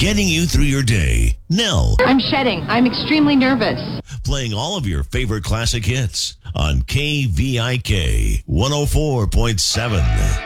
getting you through your day. Nell, I'm shedding. I'm extremely nervous. playing all of your favorite classic hits on KVIK 104.7.